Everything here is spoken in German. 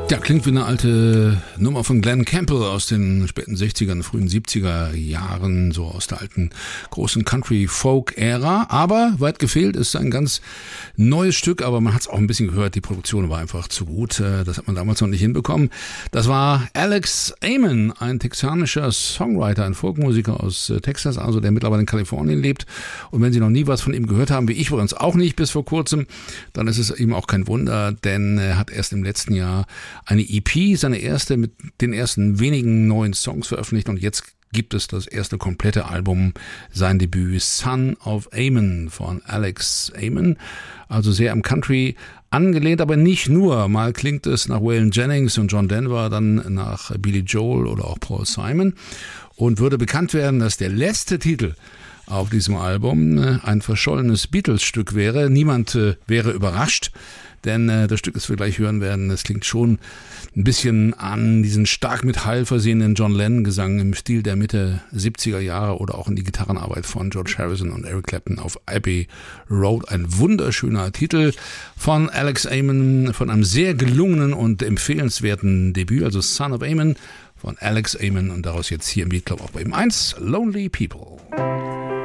Ja, klingt wie eine alte Nummer von Glenn Campbell aus den späten 60er, frühen 70er Jahren, so aus der alten großen Country-Folk-Ära. Aber weit gefehlt ist ein ganz neues Stück, aber man hat es auch ein bisschen gehört, die Produktion war einfach zu gut. Das hat man damals noch nicht hinbekommen. Das war Alex Amon, ein texanischer Songwriter, ein Folkmusiker aus Texas, also der mittlerweile in Kalifornien lebt. Und wenn Sie noch nie was von ihm gehört haben, wie ich übrigens auch nicht bis vor kurzem, dann ist es eben auch kein Wunder, denn er hat erst im letzten Jahr eine EP, seine erste, mit den ersten wenigen neuen Songs veröffentlicht und jetzt gibt es das erste komplette Album, sein Debüt Son of Amon von Alex Amon, also sehr am Country angelehnt, aber nicht nur. Mal klingt es nach Waylon Jennings und John Denver, dann nach Billy Joel oder auch Paul Simon und würde bekannt werden, dass der letzte Titel auf diesem Album ein verschollenes Beatles-Stück wäre. Niemand wäre überrascht, denn das Stück, das wir gleich hören werden, das klingt schon ein bisschen an diesen stark mit Hall versehenen John Lennon-Gesang im Stil der Mitte 70er Jahre oder auch in die Gitarrenarbeit von George Harrison und Eric Clapton auf Abbey Road. Ein wunderschöner Titel von Alex Amon, von einem sehr gelungenen und empfehlenswerten Debüt, also Son of Amon von Alex Amon und daraus jetzt hier im Beat Club auch bei ihm 1, Lonely People.